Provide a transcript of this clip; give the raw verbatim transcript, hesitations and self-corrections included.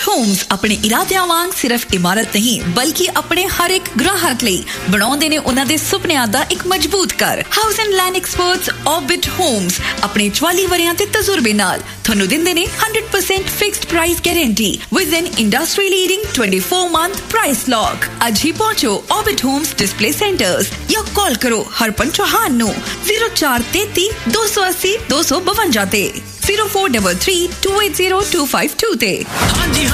Homes ਆਪਣੇ ਇਰਾਦਿਆਂ ਵਾਂਗ ਸਿਰਫ ਇਮਾਰਤ ਨਹੀਂ ਬਲਕਿ ਆਪਣੇ ਹਰ ਇੱਕ ਗ੍ਰਾਹਕ ਲਈ ਬਣਾਉਂਦੇ ਨੇ ਉਹਨਾਂ ਦੇ ਸੁਪਨਿਆਂ ਦਾ ਇੱਕ ਮਜ਼ਬੂਤ ਘਰ। House and land experts Orbit Homes ਆਪਣੇ ਚੁਆਲੀ ਵਰਿਆਂ ਦੇ ਤਜਰਬੇ ਨਾਲ ਤੁਹਾਨੂੰ ਦਿੰਦੇ ਨੇ one hundred percent fixed price guarantee with N industry leading twenty-four month price lock. ਅੱਜ ਹੀ ਪਹੁੰਚੋ Orbit Homes ਡਿਸਪਲੇ ਸੈਂਟਰਸ ਜਾਂ ਕਾਲ ਕਰੋ ਹਰਪਨ ਚੌਹਾਨ ਨੂੰ zero four three three two eight zero two two five one ਤੇ zero four three three two eight zero two five two ਤੇ।